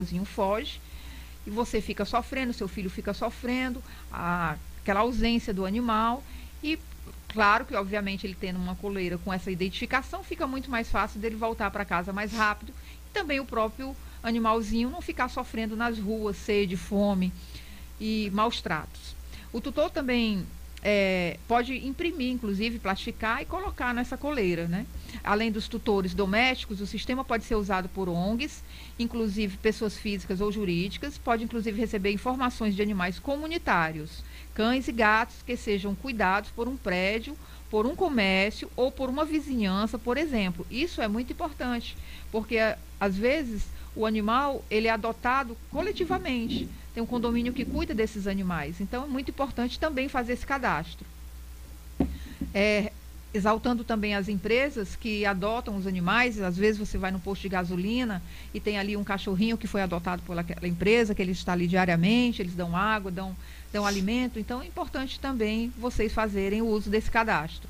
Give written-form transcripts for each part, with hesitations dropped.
foge e você fica sofrendo, seu filho fica sofrendo, aquela ausência do animal. E claro que, obviamente, ele tendo uma coleira com essa identificação, fica muito mais fácil dele voltar para casa mais rápido. E também o próprio animalzinho não ficar sofrendo nas ruas, sede, fome e maus tratos. O tutor também pode imprimir, inclusive, plastificar e colocar nessa coleira, né? Além dos tutores domésticos, o sistema pode ser usado por ONGs, inclusive pessoas físicas ou jurídicas, pode inclusive receber informações de animais comunitários, cães e gatos que sejam cuidados por um prédio, por um comércio ou por uma vizinhança, por exemplo. Isso é muito importante, porque às vezes o animal ele é adotado coletivamente. Tem um condomínio que cuida desses animais. Então é muito importante também fazer esse cadastro. Exaltando também as empresas que adotam os animais. Às vezes você vai no posto de gasolina e tem ali um cachorrinho que foi adotado por aquela empresa, que ele está ali diariamente, eles dão água, dão alimento. Então é importante também vocês fazerem o uso desse cadastro.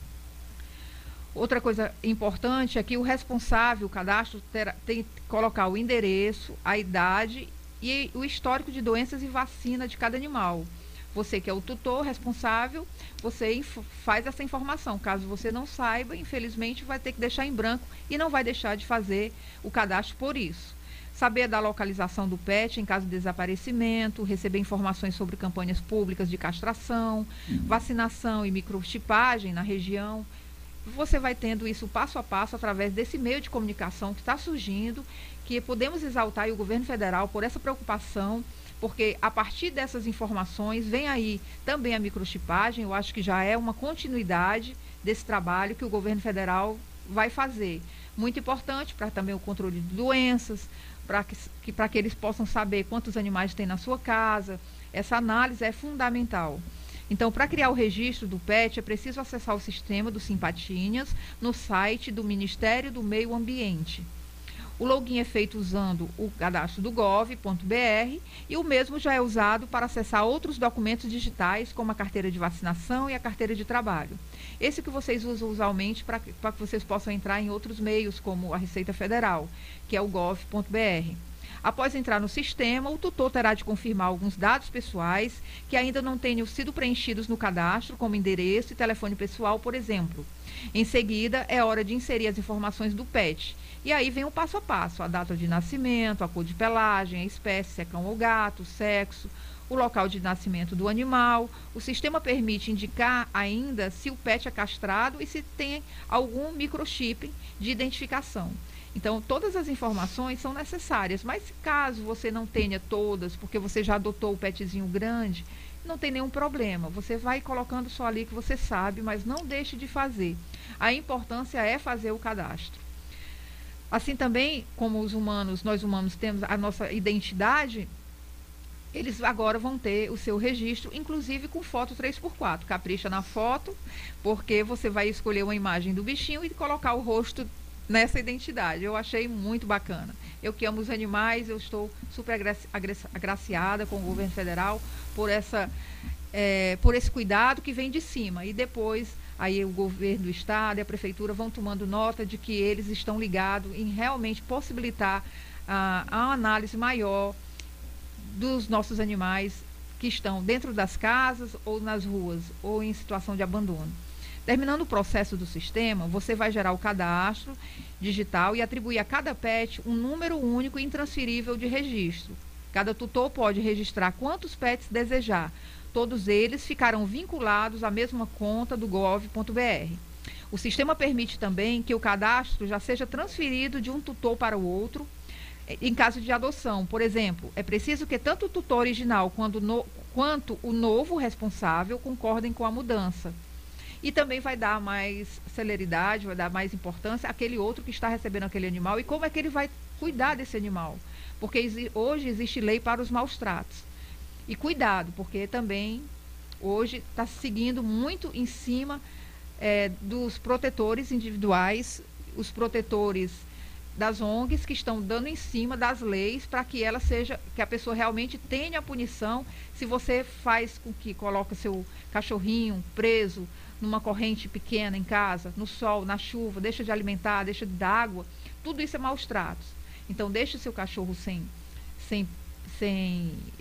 Outra coisa importante é que o responsável, o cadastro, tem que colocar o endereço, a idade e o histórico de doenças e vacina de cada animal. Você que é o tutor responsável, você faz essa informação. Caso você não saiba, infelizmente vai ter que deixar em branco e não vai deixar de fazer o cadastro por isso. Saber da localização do pet em caso de desaparecimento, receber informações sobre campanhas públicas de castração, vacinação e microchipagem na região. Você vai tendo isso passo a passo através desse meio de comunicação que está surgindo, que podemos exaltar e o governo federal por essa preocupação, porque a partir dessas informações vem aí também a microchipagem. Eu acho que já é uma continuidade desse trabalho que o governo federal vai fazer. Muito importante para também o controle de doenças, para que eles possam saber quantos animais tem na sua casa. Essa análise é fundamental. Então, para criar o registro do PET, é preciso acessar o sistema do Simpatinhas no site do Ministério do Meio Ambiente. O login é feito usando o cadastro do gov.br e o mesmo já é usado para acessar outros documentos digitais, como a carteira de vacinação e a carteira de trabalho. Esse que vocês usam usualmente para que vocês possam entrar em outros meios, como a Receita Federal, que é o gov.br. Após entrar no sistema, o tutor terá de confirmar alguns dados pessoais que ainda não tenham sido preenchidos no cadastro, como endereço e telefone pessoal, por exemplo. Em seguida, é hora de inserir as informações do PET. E aí vem o passo a passo: a data de nascimento, a cor de pelagem, a espécie, se é cão ou gato, o sexo, o local de nascimento do animal. O sistema permite indicar ainda se o PET é castrado e se tem algum microchip de identificação. Então, todas as informações são necessárias, mas caso você não tenha todas, porque você já adotou o petzinho grande, não tem nenhum problema. Você vai colocando só ali que você sabe, mas não deixe de fazer. A importância é fazer o cadastro. Assim também, como nós humanos temos a nossa identidade, eles agora vão ter o seu registro, inclusive com foto 3x4. Capricha na foto, porque você vai escolher uma imagem do bichinho e colocar o rosto nessa identidade. Eu achei muito bacana. Eu que amo os animais, eu estou super agraciada com o governo federal por esse cuidado que vem de cima. E depois, aí o governo do estado e a prefeitura vão tomando nota de que eles estão ligados em realmente possibilitar a análise maior dos nossos animais que estão dentro das casas ou nas ruas ou em situação de abandono. Terminando o processo do sistema, você vai gerar o cadastro digital e atribuir a cada PET um número único e intransferível de registro. Cada tutor pode registrar quantos PETs desejar. Todos eles ficarão vinculados à mesma conta do gov.br. O sistema permite também que o cadastro já seja transferido de um tutor para o outro em caso de adoção. Por exemplo, é preciso que tanto o tutor original quanto o novo responsável concordem com a mudança. E também vai dar mais celeridade, vai dar mais importância àquele outro que está recebendo aquele animal e como é que ele vai cuidar desse animal. Porque hoje existe lei para os maus tratos. E cuidado, porque também hoje está seguindo muito em cima dos protetores individuais, os protetores das ONGs que estão dando em cima das leis para que que a pessoa realmente tenha a punição se você faz com que coloque seu cachorrinho preso numa corrente pequena em casa, no sol, na chuva, deixa de alimentar, deixa de dar água. Tudo isso é maus tratos. Então, deixe seu cachorro sem sem